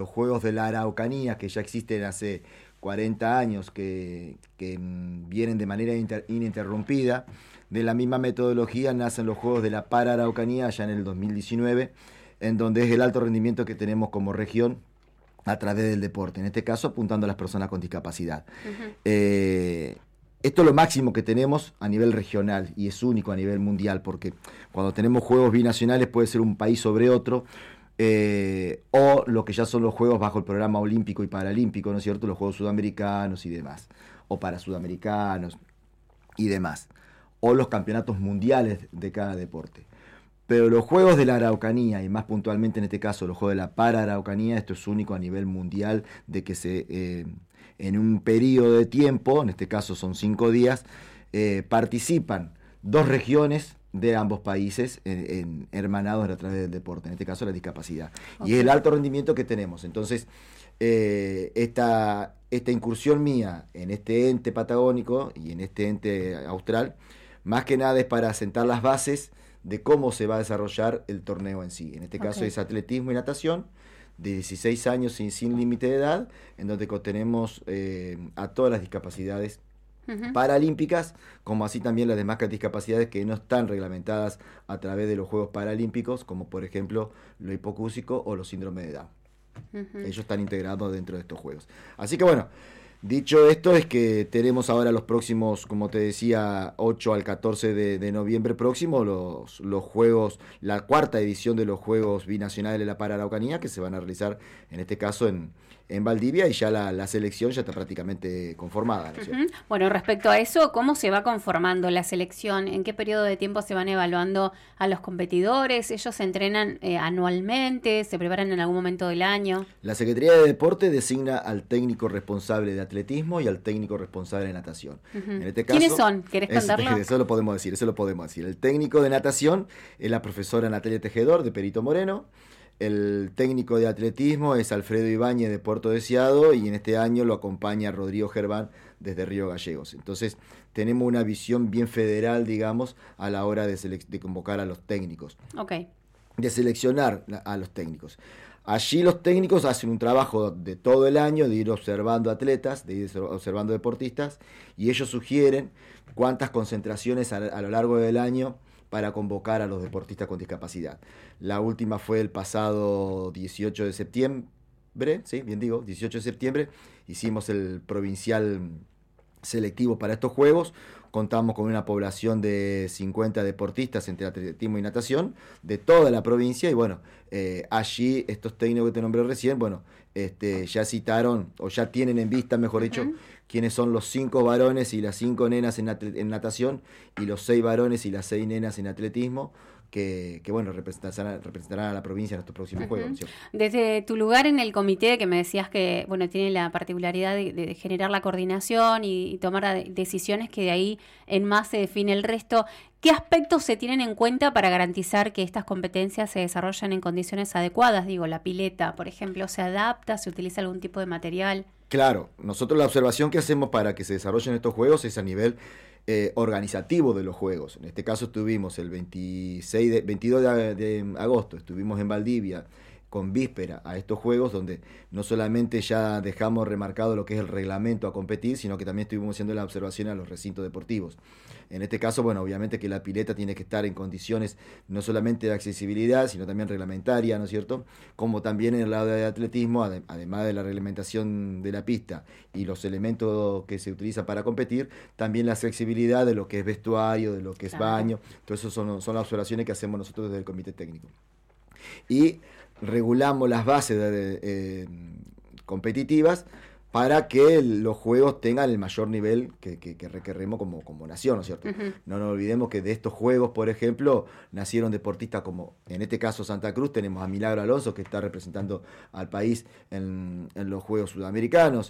los Juegos de la Araucanía, que ya existen hace 40 años, que vienen de manera ininterrumpida. De la misma metodología nacen los Juegos de la Para-Araucanía ya en el 2019, en donde es el alto rendimiento que tenemos como región a través del deporte, en este caso apuntando a las personas con discapacidad. Esto es lo máximo que tenemos a nivel regional y es único a nivel mundial, porque cuando tenemos juegos binacionales puede ser un país sobre otro, o lo que ya son los juegos bajo el programa olímpico y paralímpico, ¿no es cierto? Los juegos sudamericanos y demás, o para sudamericanos y demás, o los campeonatos mundiales de cada deporte. Pero los Juegos de la Araucanía, y más puntualmente en este caso los Juegos de la Para-Araucanía, esto es único a nivel mundial, de que en un periodo de tiempo, en este caso son 5 días, participan 2 regiones de ambos países hermanados a través del deporte, en este caso la discapacidad. Okay. Y es el alto rendimiento que tenemos. Entonces, esta incursión mía en este ente patagónico y en este ente austral, más que nada es para sentar las bases de cómo se va a desarrollar el torneo en sí. En este caso es atletismo y natación, de 16 años sin límite de edad, en donde contenemos a todas las discapacidades paralímpicas, como así también las demás discapacidades que no están reglamentadas a través de los Juegos Paralímpicos, como por ejemplo lo hipocúsico o los síndromes de Down. Ellos están integrados dentro de estos Juegos. Así que bueno, dicho esto, es que tenemos ahora los próximos, como te decía, 8 al 14 de noviembre próximo, los Juegos, la 4ª edición de los Juegos Binacionales de la Para-Araucanía, que se van a realizar, en este caso, en Valdivia, y ya la selección ya está prácticamente conformada, ¿no es cierto? Bueno, respecto a eso, ¿cómo se va conformando la selección? ¿En qué periodo de tiempo se van evaluando a los competidores? ¿Ellos se entrenan anualmente? ¿Se preparan en algún momento del año? La Secretaría de Deporte designa al técnico responsable de atletismo y al técnico responsable de natación. En este caso, ¿quiénes son? ¿Querés contarlo? Eso lo podemos decir. El técnico de natación es la profesora Natalia Tejedor, de Perito Moreno. El técnico de atletismo es Alfredo Ibáñez, de Puerto Deseado, y en este año lo acompaña Rodrigo Gerván desde Río Gallegos. Entonces tenemos una visión bien federal, digamos, a la hora de convocar a los técnicos. De seleccionar a los técnicos. Allí los técnicos hacen un trabajo de todo el año, de ir observando atletas, de ir observando deportistas, y ellos sugieren cuántas concentraciones a lo largo del año para convocar a los deportistas con discapacidad. La última fue el pasado 18 de septiembre, ¿sí? Bien digo, 18 de septiembre, hicimos el provincial selectivo para estos Juegos. Contamos con una población de 50 deportistas entre atletismo y natación de toda la provincia, y bueno, allí estos técnicos que te nombré recién, bueno, ya citaron, o ya tienen en vista, mejor dicho, quiénes son los 5 varones y las 5 nenas en natación, y los 6 varones y las 6 nenas en atletismo, que bueno, representarán a la provincia en estos próximos Juegos, ¿cierto? Desde tu lugar en el comité, que me decías que bueno, tiene la particularidad de generar la coordinación y tomar decisiones, que de ahí en más se define el resto, ¿qué aspectos se tienen en cuenta para garantizar que estas competencias se desarrollan en condiciones adecuadas? Digo, la pileta, por ejemplo, ¿se adapta? ¿Se utiliza algún tipo de material? Claro, nosotros la observación que hacemos para que se desarrollen estos Juegos es a nivel organizativo de los Juegos. En este caso estuvimos el 22 de agosto, estuvimos en Valdivia con víspera a estos Juegos, donde no solamente ya dejamos remarcado lo que es el reglamento a competir, sino que también estuvimos haciendo la observación a los recintos deportivos. En este caso, bueno, obviamente que la pileta tiene que estar en condiciones no solamente de accesibilidad, sino también reglamentaria, ¿no es cierto? Como también en el lado de atletismo, además de la reglamentación de la pista y los elementos que se utilizan para competir, también la accesibilidad de lo que es vestuario, de lo que es baño. Todo eso son las observaciones que hacemos nosotros desde el comité técnico. Y regulamos las bases competitivas para que los Juegos tengan el mayor nivel que requeremos como nación, ¿no es cierto? No nos olvidemos que de estos Juegos, por ejemplo, nacieron deportistas como, en este caso Santa Cruz, tenemos a Milagro Alonso, que está representando al país en los Juegos Sudamericanos.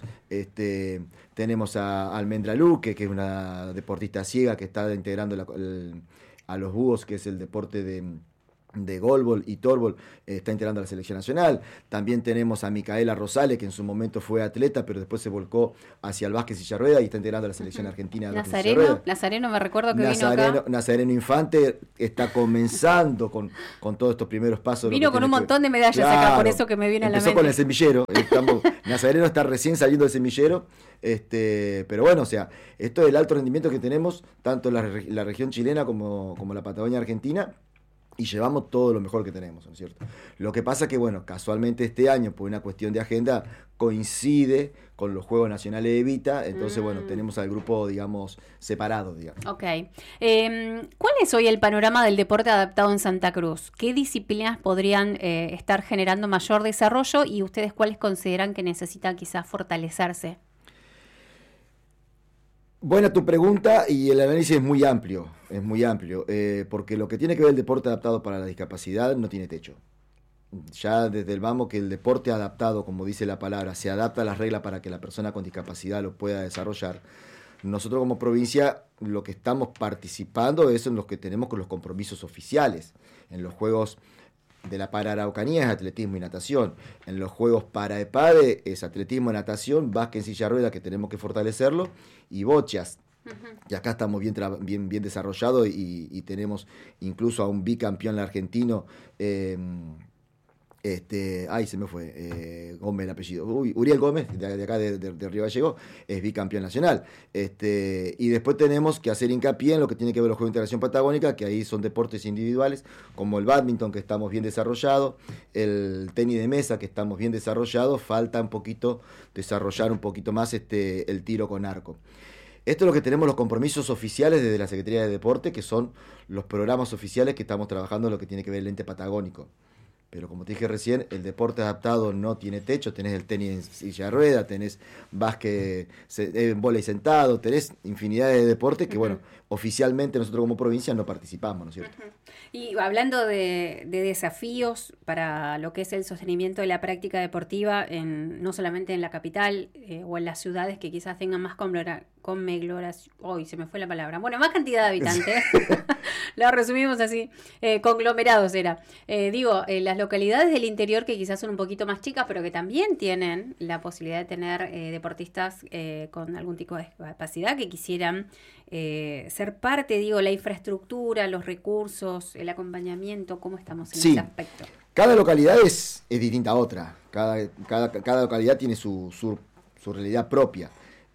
Tenemos a Almendra Luque, que es una deportista ciega que está integrando a los búhos, que es el deporte de goalball y torball, está integrando a la selección nacional. También tenemos a Micaela Rosales, que en su momento fue atleta, pero después se volcó hacia el básquet silla rueda y está integrando a la selección argentina de básquet silla rueda. Nazareno, me recuerdo que vino acá. Nazareno Infante está comenzando con todos estos primeros pasos. Vino con un montón de medallas acá, por eso que me viene a la mente. Empezó con el semillero. Nazareno está recién saliendo del semillero. Pero bueno, o sea, esto es el alto rendimiento que tenemos, tanto en la región chilena como la Patagonia Argentina. Y llevamos todo lo mejor que tenemos, ¿no es cierto? Lo que pasa que, bueno, casualmente este año, por una cuestión de agenda, coincide con los Juegos Nacionales de Evita, entonces, bueno, tenemos al grupo, digamos, separado, digamos. Ok. ¿Cuál es hoy el panorama del deporte adaptado en Santa Cruz? ¿Qué disciplinas podrían estar generando mayor desarrollo y ustedes cuáles consideran que necesitan quizás fortalecerse? Buena tu pregunta y el análisis es muy amplio, porque lo que tiene que ver el deporte adaptado para la discapacidad no tiene techo. Ya desde el vamos que el deporte adaptado, como dice la palabra, se adapta a las reglas para que la persona con discapacidad lo pueda desarrollar. Nosotros como provincia lo que estamos participando es en los que tenemos con los compromisos oficiales, en los Juegos de la Pararaucanía es atletismo y natación. En los Juegos para EPADE es atletismo, natación, básquet en silla rueda, que tenemos que fortalecerlo, y bochas. Y acá estamos bien desarrollados y tenemos incluso a un bicampeón argentino, se me fue, Gómez el apellido, Uriel Gómez, de acá de Río Gallegos, es bicampeón nacional. Y después tenemos que hacer hincapié en lo que tiene que ver los Juegos de Integración Patagónica, que ahí son deportes individuales, como el bádminton, que estamos bien desarrollados, el tenis de mesa, que estamos bien desarrollados, falta un poquito desarrollar un poquito más el tiro con arco. Esto es lo que tenemos los compromisos oficiales desde la Secretaría de Deporte, que son los programas oficiales que estamos trabajando en lo que tiene que ver el ente patagónico. Pero como te dije recién, el deporte adaptado no tiene techo, tenés el tenis en silla de rueda, tenés básquet en vóley sentado, tenés infinidad de deportes que, bueno, oficialmente nosotros como provincia no participamos, ¿no es cierto? Y hablando de desafíos para lo que es el sostenimiento de la práctica deportiva, no solamente en la capital o en las ciudades que quizás tengan más conglomeración, hoy se me fue la palabra, bueno, más cantidad de habitantes, lo resumimos así, conglomerados era. Las localidades del interior que quizás son un poquito más chicas, pero que también tienen la posibilidad de tener deportistas con algún tipo de discapacidad que quisieran ser parte, la infraestructura, los recursos, el acompañamiento, ¿cómo estamos en ese aspecto? Cada localidad es distinta a otra, cada localidad tiene su realidad propia.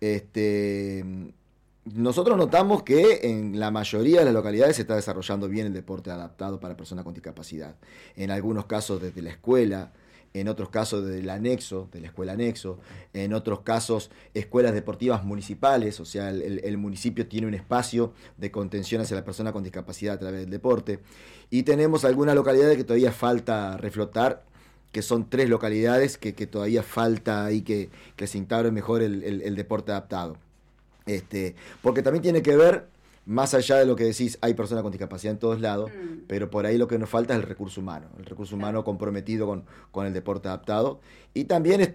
Nosotros notamos que en la mayoría de las localidades se está desarrollando bien el deporte adaptado para personas con discapacidad. En algunos casos desde la escuela, en otros casos desde el anexo, de la escuela anexo, en otros casos escuelas deportivas municipales, o sea, el municipio tiene un espacio de contención hacia la persona con discapacidad a través del deporte. Y tenemos algunas localidades que todavía falta reflotar, que son 3 localidades que todavía falta ahí que se integre mejor el deporte adaptado. Porque también tiene que ver, más allá de lo que decís, hay personas con discapacidad en todos lados, pero por ahí lo que nos falta es el recurso humano comprometido con el deporte adaptado. Y también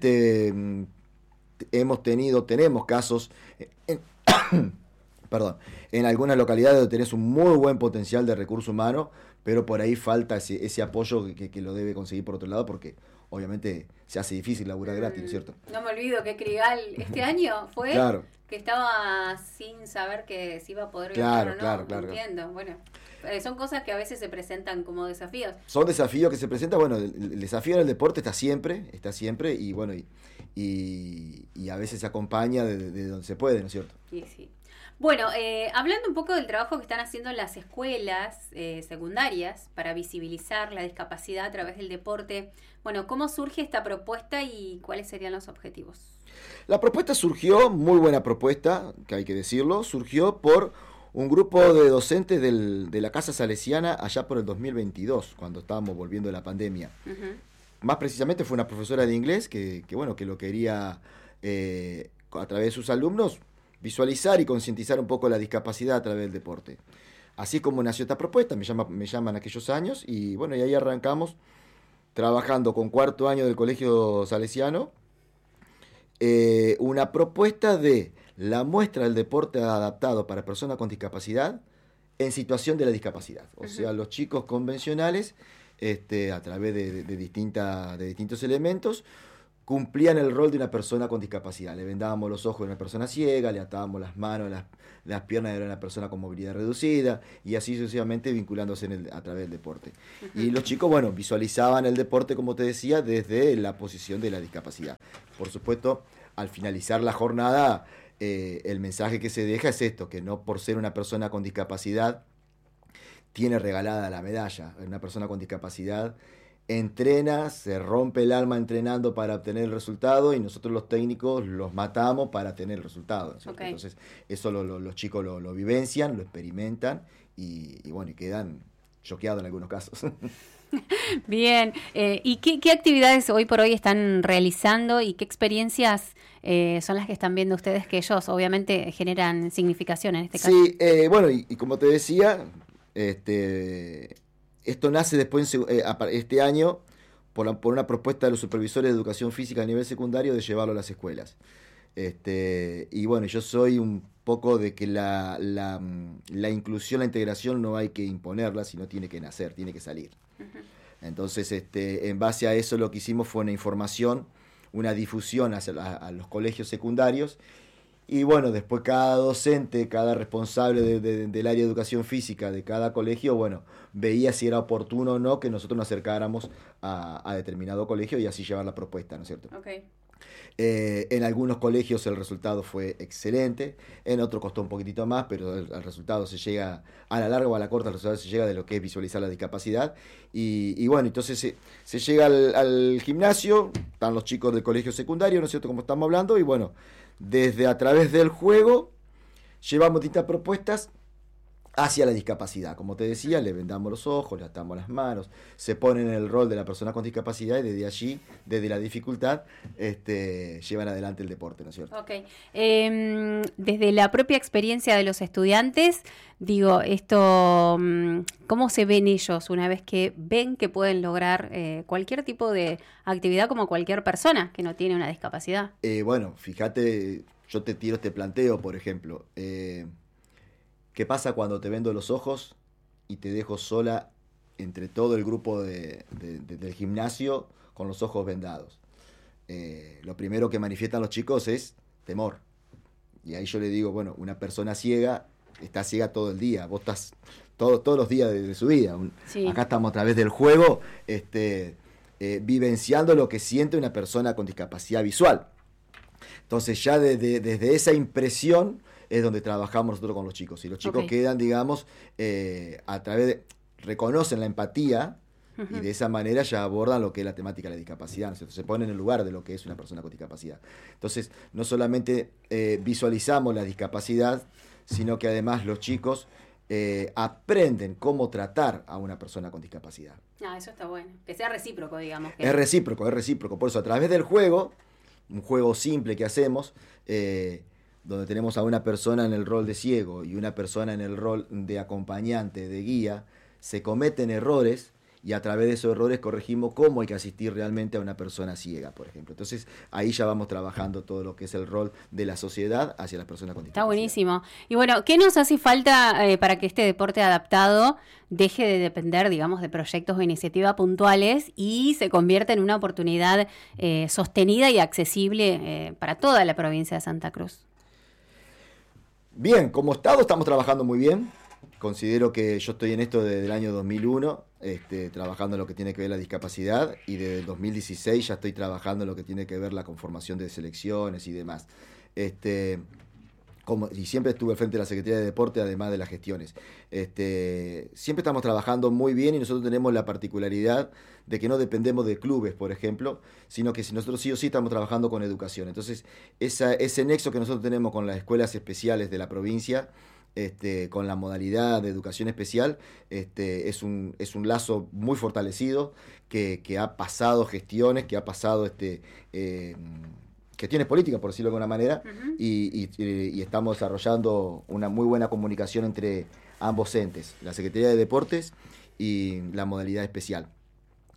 tenemos casos, en algunas localidades donde tenés un muy buen potencial de recurso humano, pero por ahí falta ese apoyo que lo debe conseguir por otro lado, porque obviamente se hace difícil laburar gratis, ¿no es cierto? No me olvido que Crigal este año fue... Claro. Que estaba sin saber que se iba a poder viajar o no. Claro. Entiendo. Bueno, son cosas que a veces se presentan como desafíos. Son desafíos que se presentan. Bueno, el desafío en el deporte está siempre, y bueno, y a veces se acompaña de donde se puede, ¿no es cierto? Sí. Bueno, hablando un poco del trabajo que están haciendo las escuelas secundarias para visibilizar la discapacidad a través del deporte, bueno, ¿cómo surge esta propuesta y cuáles serían los objetivos? La propuesta surgió, muy buena propuesta, que hay que decirlo, surgió por un grupo de docentes de la Casa Salesiana allá por el 2022, cuando estábamos volviendo de la pandemia. Más precisamente fue una profesora de inglés que lo quería, a través de sus alumnos, visualizar y concientizar un poco la discapacidad a través del deporte. Así como nació esta propuesta, me llaman aquellos años, y bueno, y ahí arrancamos trabajando con 4º año del Colegio Salesiano, una propuesta de la muestra del deporte adaptado para personas con discapacidad en situación de la discapacidad. O sea, los chicos convencionales, a través de distintos elementos, cumplían el rol de una persona con discapacidad. Le vendábamos los ojos de una persona ciega, le atábamos las manos, las piernas de una persona con movilidad reducida, y así sucesivamente vinculándose a través del deporte. Y los chicos, bueno, visualizaban el deporte, como te decía, desde la posición de la discapacidad. Por supuesto, al finalizar la jornada, el mensaje que se deja es esto, que no por ser una persona con discapacidad tiene regalada la medalla. Una persona con discapacidad entrena, se rompe el alma entrenando para obtener el resultado, y nosotros los técnicos los matamos para tener el resultado, ¿no? Okay. Entonces eso los chicos lo vivencian, lo experimentan y bueno, y quedan choqueados en algunos casos. Bien, ¿y qué actividades hoy por hoy están realizando y qué experiencias son las que están viendo ustedes que ellos obviamente generan significación en este caso? Sí, bueno, y como te decía, esto nace después, este año, por una propuesta de los supervisores de educación física a nivel secundario de llevarlo a las escuelas. Y bueno, yo soy un poco de que la inclusión, la integración no hay que imponerla, sino tiene que nacer, tiene que salir. Uh-huh. Entonces, en base a eso lo que hicimos fue una información, una difusión a los colegios secundarios. Y bueno, después cada docente, cada responsable del área de educación física de cada colegio, bueno, veía si era oportuno o no que nosotros nos acercáramos a determinado colegio y así llevar la propuesta, ¿no es cierto? Okay. En algunos colegios el resultado fue excelente, en otros costó un poquitito más, pero el resultado se llega, a la larga o a la corta, el resultado se llega de lo que es visualizar la discapacidad. Y bueno, entonces se llega al gimnasio, están los chicos del colegio secundario, ¿no es cierto?, como estamos hablando, y bueno, desde a través del juego llevamos distintas propuestas hacia la discapacidad. Como te decía, le vendamos los ojos, le atamos las manos, se pone en el rol de la persona con discapacidad y desde allí, desde la dificultad, llevan adelante el deporte, ¿no es cierto? Ok. Desde la propia experiencia de los estudiantes, digo, esto, ¿cómo se ven ellos una vez que ven que pueden lograr cualquier tipo de actividad como cualquier persona que no tiene una discapacidad? Bueno, fíjate, yo te tiro este planteo, por ejemplo. ¿Qué pasa cuando te vendo los ojos y te dejo sola entre todo el grupo del gimnasio con los ojos vendados? Lo primero que manifiestan los chicos es temor. Y ahí yo le digo, bueno, una persona ciega está ciega todo el día. Vos estás todos los días de su vida. Sí. Acá estamos a través del juego vivenciando lo que siente una persona con discapacidad visual. Entonces ya desde esa impresión es donde trabajamos nosotros con los chicos. Y los chicos quedan, digamos, a través reconocen la empatía y de esa manera ya abordan lo que es la temática de la discapacidad, ¿no? Se ponen en el lugar de lo que es una persona con discapacidad. Entonces, no solamente visualizamos la discapacidad, sino que además los chicos aprenden cómo tratar a una persona con discapacidad. Ah, eso está bueno. Que sea recíproco, digamos. Es recíproco. Por eso, a través del juego, un juego simple que hacemos, donde tenemos a una persona en el rol de ciego y una persona en el rol de acompañante, de guía, se cometen errores y a través de esos errores corregimos cómo hay que asistir realmente a una persona ciega, por ejemplo. Entonces, ahí ya vamos trabajando todo lo que es el rol de la sociedad hacia las personas con discapacidad. Está buenísimo. Y bueno, ¿qué nos hace falta para que este deporte adaptado deje de depender, digamos, de proyectos o iniciativas puntuales y se convierta en una oportunidad sostenida y accesible para toda la provincia de Santa Cruz? Bien, como Estado estamos trabajando muy bien. Considero que yo estoy en esto desde el año 2001, trabajando en lo que tiene que ver la discapacidad, y desde el 2016 ya estoy trabajando en lo que tiene que ver la conformación de selecciones y demás. Y siempre estuve al frente de la Secretaría de Deporte, además de las gestiones. Siempre estamos trabajando muy bien y nosotros tenemos la particularidad de que no dependemos de clubes, por ejemplo, sino que si nosotros sí o sí estamos trabajando con educación. Entonces, ese nexo que nosotros tenemos con las escuelas especiales de la provincia, con la modalidad de educación especial, es un lazo muy fortalecido que ha pasado gestiones, que ha pasado gestiones políticas, por decirlo de alguna manera, y estamos desarrollando una muy buena comunicación entre ambos entes, la Secretaría de Deportes y la modalidad especial.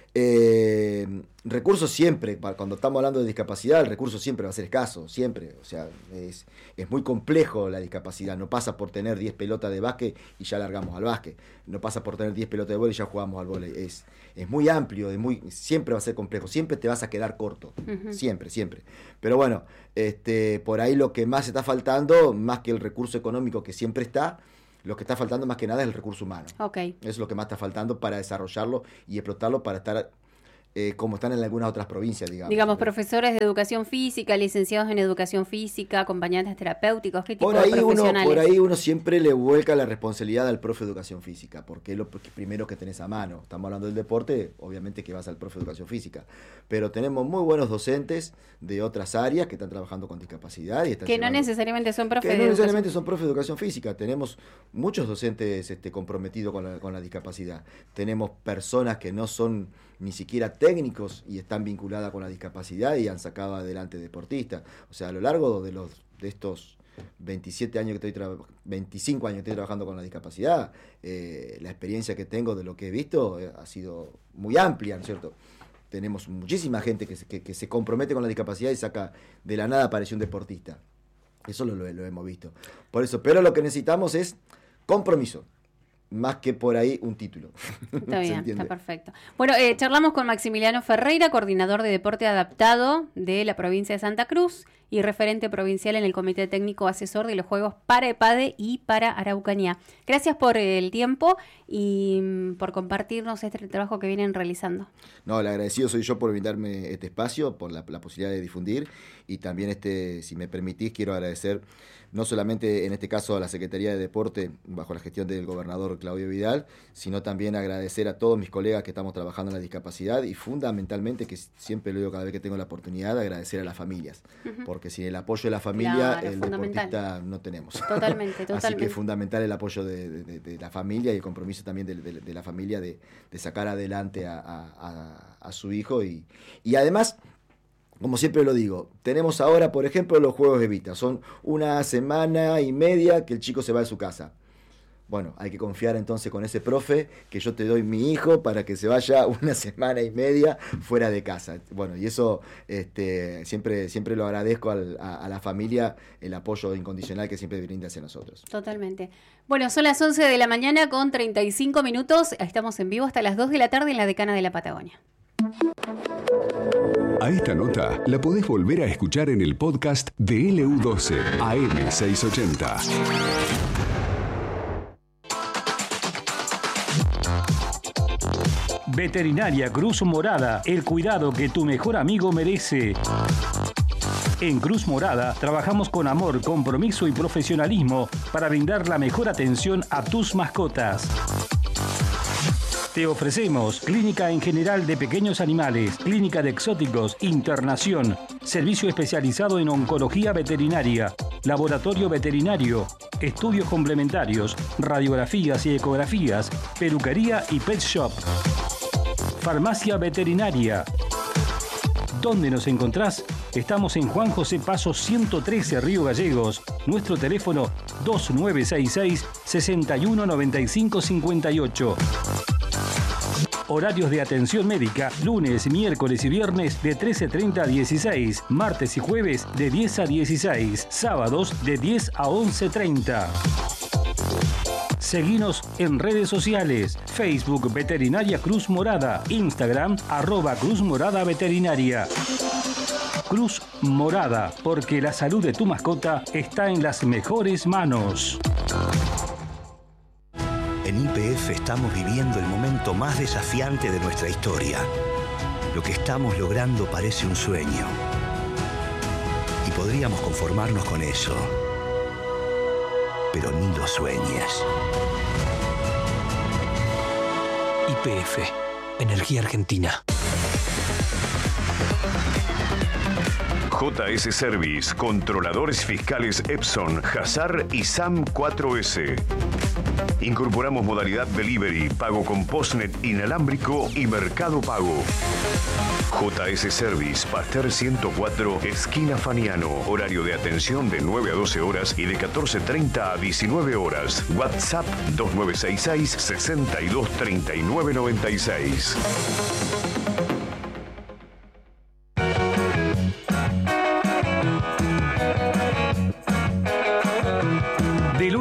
Recursos siempre, cuando estamos hablando de discapacidad, el recurso siempre va a ser escaso, siempre. O sea, es muy complejo la discapacidad. No pasa por tener 10 pelotas de básquet y ya largamos al básquet. No pasa por tener 10 pelotas de vóley y ya jugamos al vóley. Es muy amplio, siempre va a ser complejo. Siempre te vas a quedar corto. Uh-huh. Siempre. Pero bueno, por ahí lo que más está faltando, más que el recurso económico que siempre está, lo que está faltando más que nada es el recurso humano. Okay. Eso es lo que más está faltando para desarrollarlo y explotarlo para estar como están en algunas otras provincias, digamos. Digamos, profesores de educación física, licenciados en educación física, acompañantes terapéuticos, ¿qué tipo de profesionales? Por ahí uno siempre le vuelca la responsabilidad al profe de educación física, porque es lo primero que tenés a mano. Estamos hablando del deporte, obviamente que vas al profe de educación física, pero tenemos muy buenos docentes de otras áreas que están trabajando con discapacidad. Y están que no necesariamente son profes de educación física. Tenemos muchos docentes comprometidos con la discapacidad. Tenemos personas que no son ni siquiera técnicos y están vinculadas con la discapacidad y han sacado adelante deportistas. O sea, a lo largo de estos 25 años que estoy trabajando con la discapacidad, la experiencia que tengo de lo que he visto ha sido muy amplia, ¿no es cierto? Tenemos muchísima gente que se compromete con la discapacidad y saca de la nada, apareció un deportista. Eso lo hemos visto. Por eso, pero lo que necesitamos es compromiso. Más que por ahí un título. Está bien, está perfecto. Bueno, charlamos con Maximiliano Ferreira, coordinador de deporte adaptado de la provincia de Santa Cruz y referente provincial en el Comité Técnico Asesor de los Juegos para EPADE y para Araucanía. Gracias por el tiempo y por compartirnos este trabajo que vienen realizando. No, el agradecido soy yo por brindarme este espacio, por la posibilidad de difundir y también, si me permitís, quiero agradecer no solamente en este caso a la Secretaría de Deporte bajo la gestión del gobernador Claudio Vidal, sino también agradecer a todos mis colegas que estamos trabajando en la discapacidad y fundamentalmente, que siempre lo digo cada vez que tengo la oportunidad, agradecer a las familias, porque sin el apoyo de la familia, claro, el deportista no tenemos. Totalmente. Así que es fundamental el apoyo de la familia y el compromiso también de la familia de sacar adelante a su hijo y además, como siempre lo digo, tenemos ahora, por ejemplo, los Juegos Evita. Son 1 semana y media que el chico se va de su casa. Bueno, hay que confiar entonces con ese profe que yo te doy mi hijo para que se vaya 1 semana y media fuera de casa. Bueno, y eso siempre lo agradezco a la familia, el apoyo incondicional que siempre brinda hacia nosotros. Totalmente. Bueno, son las 11 de la mañana con 35 minutos. Estamos en vivo hasta las 2 de la tarde en la Decana de la Patagonia. A esta nota la podés volver a escuchar en el podcast de LU12 AM680. Veterinaria Cruz Morada, el cuidado que tu mejor amigo merece. En Cruz Morada trabajamos con amor, compromiso y profesionalismo para brindar la mejor atención a tus mascotas. Te ofrecemos clínica en general de pequeños animales, clínica de exóticos, internación, servicio especializado en oncología veterinaria, laboratorio veterinario, estudios complementarios, radiografías y ecografías, peluquería y pet shop. Farmacia veterinaria. ¿Dónde nos encontrás? Estamos en Juan José Paso 113, Río Gallegos. Nuestro teléfono 2966 6195 58. Horarios de atención médica, lunes, miércoles y viernes de 13:30 a 16, martes y jueves de 10 a 16, sábados de 10 a 11:30. Seguinos en redes sociales, Facebook Veterinaria Cruz Morada, Instagram @Cruz Morada Veterinaria. Cruz Morada, porque la salud de tu mascota está en las mejores manos. En YPF estamos viviendo el momento más desafiante de nuestra historia. Lo que estamos logrando parece un sueño. Y podríamos conformarnos con eso. Pero ni lo sueñes. YPF, Energía Argentina. JS Service, controladores fiscales Epson, Hazar y SAM 4S. Incorporamos modalidad delivery, pago con postnet inalámbrico y mercado pago. JS Service, Pasteur 104, esquina Faniano. Horario de atención de 9 a 12 horas y de 14:30 a 19 horas. WhatsApp 2966 623996.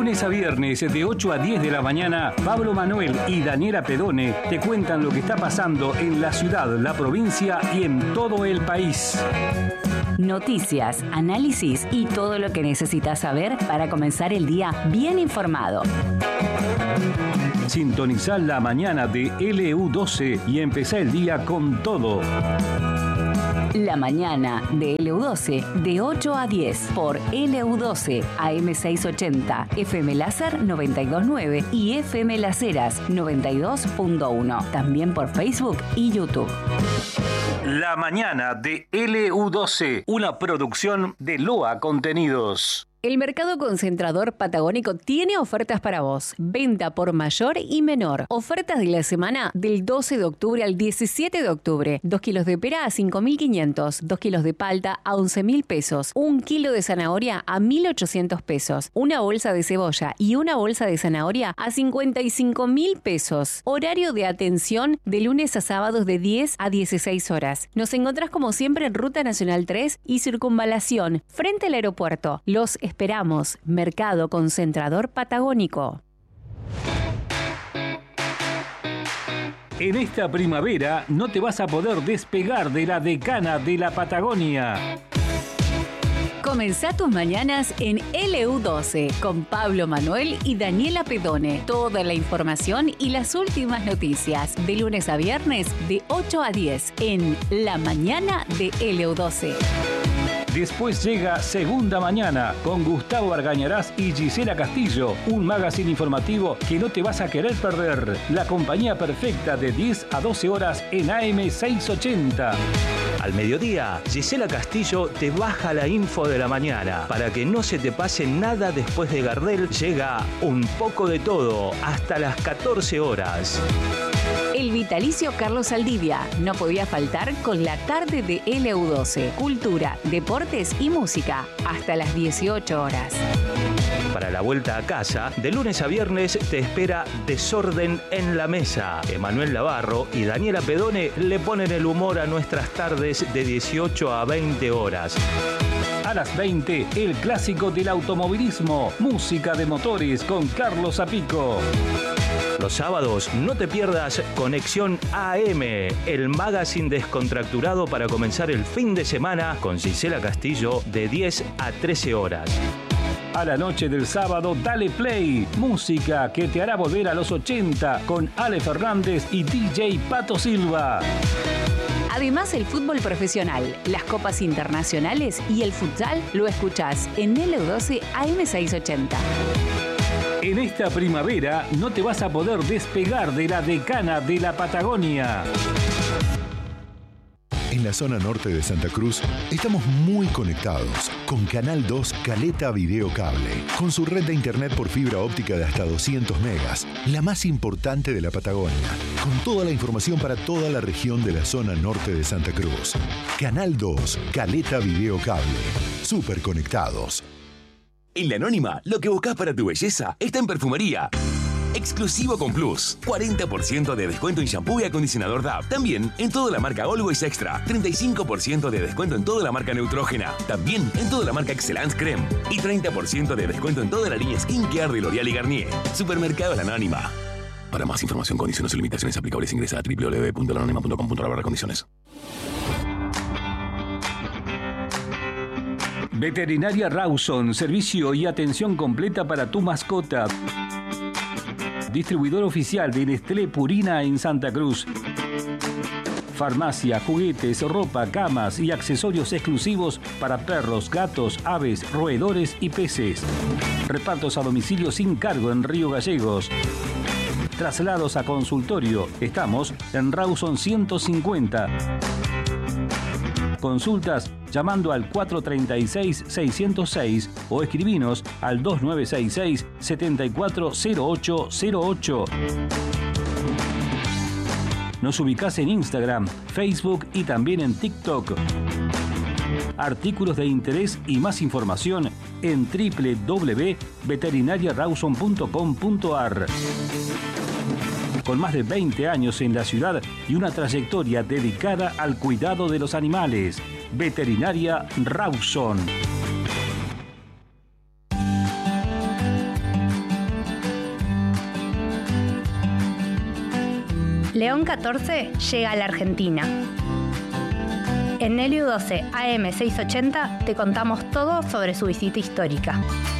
lunes a viernes de 8 a 10 de la mañana, Pablo Manuel y Daniela Pedone te cuentan lo que está pasando en la ciudad, la provincia y en todo el país. Noticias, análisis y todo lo que necesitas saber para comenzar el día bien informado. Sintonizá la mañana de LU12 y empezá el día con todo. La mañana de LU12 de 8 a 10 por LU12 AM680, FM Láser 92.9 y FM Las Heras 92.1. También por Facebook y YouTube. La mañana de LU12, una producción de LOA Contenidos. El Mercado Concentrador Patagónico tiene ofertas para vos. Venta por mayor y menor. Ofertas de la semana del 12 de octubre al 17 de octubre. 2 kilos de pera a 5.500. 2 kilos de palta a 11.000 pesos. 1 kilo de zanahoria a 1.800 pesos. Una bolsa de cebolla y una bolsa de zanahoria a 55.000 pesos. Horario de atención de lunes a sábados de 10 a 16 horas. Nos encontrás como siempre en Ruta Nacional 3 y Circunvalación, frente al aeropuerto. Los esperamos. Mercado Concentrador Patagónico. En esta primavera no te vas a poder despegar de la decana de la Patagonia. Comenzá tus mañanas en LU12 con Pablo Manuel y Daniela Pedone. Toda la información y las últimas noticias de lunes a viernes de 8 a 10 en La Mañana de LU12. Después llega Segunda Mañana con Gustavo Argañarás y Gisela Castillo, un magazine informativo que no te vas a querer perder. La compañía perfecta de 10 a 12 horas en AM680. Al mediodía, Gisela Castillo te baja la info de la mañana. Para que no se te pase nada después de Gardel, llega Un poco de todo hasta las 14 horas. El vitalicio Carlos Saldivia no podía faltar con la tarde de LU12. Cultura, deportes y música hasta las 18 horas. Para la vuelta a casa, de lunes a viernes te espera Desorden en la Mesa. Emanuel Navarro y Daniela Pedone le ponen el humor a nuestras tardes de 18 a 20 horas. A las 20, el clásico del automovilismo, música de motores con Carlos Zapico. Los sábados no te pierdas Conexión AM, el magazine descontracturado para comenzar el fin de semana con Gisela Castillo de 10 a 13 horas. A la noche del sábado, dale play, música que te hará volver a los 80 con Ale Fernández y DJ Pato Silva. Además, el fútbol profesional, las copas internacionales y el futsal lo escuchás en LU12 AM680. En esta primavera no te vas a poder despegar de la decana de la Patagonia. En la zona norte de Santa Cruz estamos muy conectados con Canal 2 Caleta Video Cable, con su red de internet por fibra óptica de hasta 200 megas, la más importante de la Patagonia, con toda la información para toda la región de la zona norte de Santa Cruz. Canal 2 Caleta Video Cable, súper conectados. En La Anónima, lo que buscas para tu belleza está en perfumería. Exclusivo con Plus. 40% de descuento en shampoo y acondicionador DAP. También en toda la marca Always Extra. 35% de descuento en toda la marca Neutrógena. También en toda la marca Excellence Creme. Y 30% de descuento en toda la línea Skincare de L'Oréal y Garnier. Supermercado La Anónima. Para más información, condiciones y limitaciones aplicables, ingresa a www.lanonima.com.ar/condiciones. Veterinaria Rawson, servicio y atención completa para tu mascota. Distribuidor oficial de Nestlé Purina en Santa Cruz. Farmacia, juguetes, ropa, camas y accesorios exclusivos para perros, gatos, aves, roedores y peces. Repartos a domicilio sin cargo en Río Gallegos. Traslados a consultorio. Estamos en Rawson 150. Consultas llamando al 436-606 o escribinos al 2966-740808. Nos ubicás en Instagram, Facebook y también en TikTok. Artículos de interés y más información en www.veterinariarawson.com.ar. Con más de 20 años en la ciudad y una trayectoria dedicada al cuidado de los animales. Veterinaria Rawson. León 14 llega a la Argentina. En Nelio 12 AM 680 te contamos todo sobre su visita histórica.